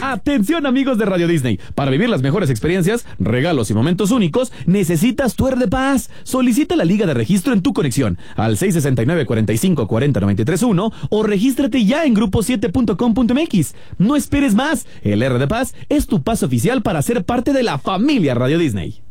Atención amigos de Radio Disney, para vivir las mejores experiencias, regalos y momentos únicos, necesitas tu Air de Paz. Solicita la liga de registro en tu conexión al 669-4540-931 o regístrate ya en grupo7.com.mx. No esperes más, el Air de Paz es tu paso oficial para ser parte de la familia Radio Disney.